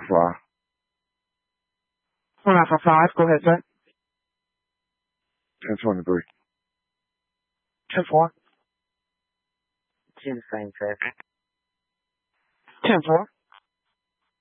5. Hold on for 5. Go ahead, sir. 1023. 10-4. 10 same traffic. 10-4.